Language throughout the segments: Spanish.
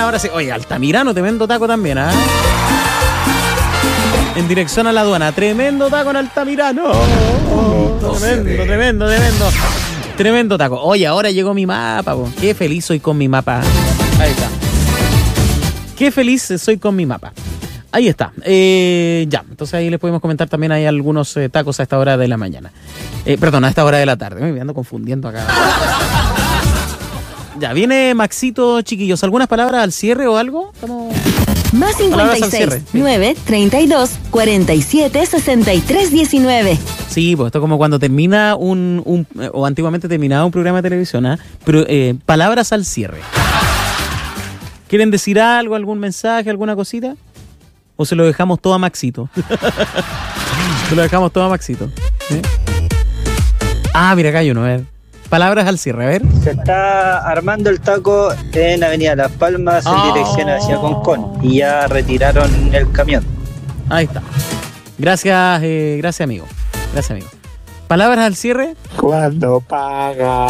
ahora sí. Oye, Altamirano, tremendo taco también, ¿ah? En dirección a la aduana. Tremendo taco en Altamirano. Tremendo taco. Oye, ahora llegó mi mapa, po. Qué feliz soy con mi mapa. Ahí está. Qué feliz soy con mi mapa. Ahí está. Ya, entonces ahí les podemos comentar también. Hay algunos tacos a esta hora de la mañana. Perdón, a esta hora de la tarde. Me ando confundiendo acá. Ya, viene Maxito, chiquillos. ¿Algunas palabras al cierre o algo? ¿Cómo? Más 56, 9, 32, 47, 63, 19. Sí, pues esto es como cuando termina o antiguamente terminaba un programa de televisión, ¿eh? Pero palabras al cierre. ¿Quieren decir algo, algún mensaje, alguna cosita? ¿O se lo dejamos todo a Maxito? Se lo dejamos todo a Maxito. ¿Sí? Ah, mira, acá hay uno, a ver. Palabras al cierre, a ver. Se está armando el taco en Avenida Las Palmas en dirección hacia Concón y ya retiraron el camión. Ahí está. Gracias, gracias amigo. Gracias, amigo. Palabras al cierre. ¿Cuándo paga?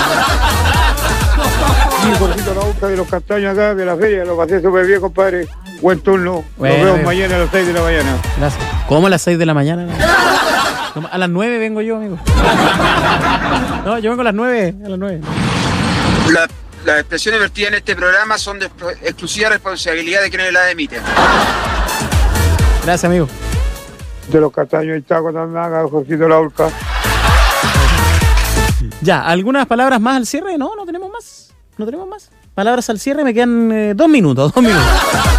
Sí, poquito la boca de los castaños acá, de la feria, lo pasé súper bien, compadre. Buen turno. Bueno, nos vemos mañana a las 6 de la mañana. Gracias. ¿Cómo a las 6 de la mañana? A las 9 vengo yo, amigo. No, yo vengo a las 9. A las 9. Las expresiones vertidas en este programa son de exclusiva responsabilidad de quienes las emiten. Gracias, amigo. De los castaños y tacos también acá, Jorgito la Urca. Ya, ¿algunas palabras más al cierre? No, no tenemos más. No tenemos más. Palabras al cierre, me quedan 2 minutos. 2 minutos.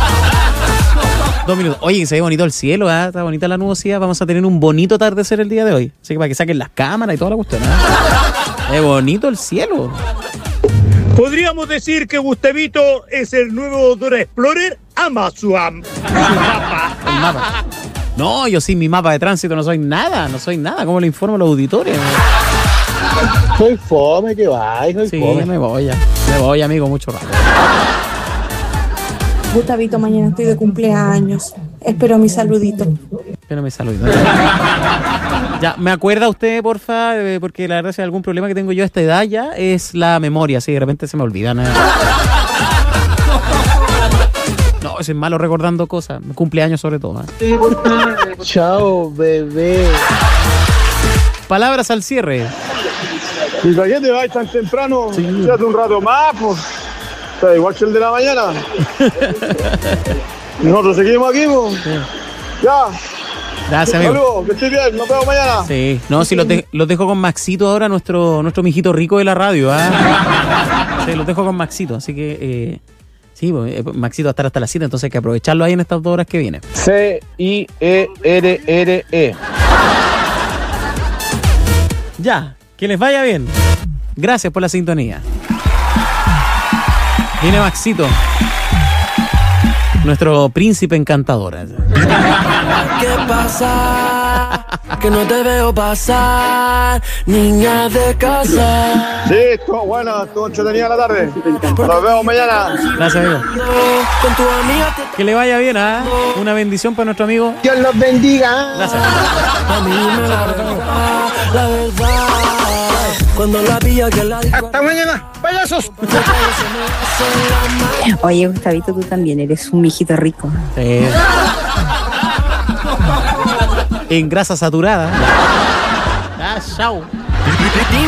2 minutos. Oye, se ve bonito el cielo, ¿eh? Está bonita la nubosidad. Vamos a tener un bonito atardecer el día de hoy. Así que para que saquen las cámaras y toda la cuestión, ¿eh? Es bonito el cielo. Podríamos decir que Gustavito es el nuevo Dora Explorer. Ama su mapa. El mapa. No, yo sin mi mapa de tránsito no soy nada. No soy nada. ¿Cómo le informo a los auditores? Soy fome, que va, soy sí, fome. Me voy ya. Me voy, amigo, mucho rato. Gustavito, mañana estoy de cumpleaños. Espero mi saludito. Espero mi saludito. Ya, ¿me acuerda usted, porfa? Porque la verdad, si hay algún problema que tengo yo a esta edad ya, es la memoria. Sí, de repente se me olvidan. No, soy malo recordando cosas. Cumpleaños sobre todo. Chao, bebé. Palabras al cierre. ¿Y la gente va tan temprano? Sí. Se hace un rato más, pues. Está igual que el de la mañana. Nosotros seguimos aquí, pues. Sí. Ya. Gracias, amigo. Saludos, que estés bien, nos vemos mañana. Sí, no, sí, los dejo con Maxito ahora, nuestro mijito rico de la radio. Sí, los dejo con Maxito, así que sí, Maxito va a estar hasta las 7, entonces hay que aprovecharlo ahí en estas 2 horas que vienen. C-I-E-R-R-E. Ya, que les vaya bien. Gracias por la sintonía. Viene Maxito, nuestro príncipe encantador. ¿Qué pasa? Que no te veo pasar, niña de casa. Sí, estuvo buena, estuvo entretenida la tarde. Nos vemos mañana. Gracias, amigo. Con tu amiga que le vaya bien, ¿ah? Una bendición para nuestro amigo. Dios los bendiga. Gracias. A mí me la verdad. Cuando la pilla que la hasta mañana, payasos. Oye, Gustavito, tú también eres un mijito rico. Sí. En grasa saturada. Ah, chao.